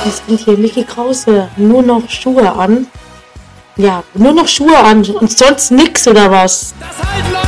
Wir sind hier Mickey Krause. Nur noch Schuhe an. Ja, nur noch Schuhe an und sonst nix oder was? Das halt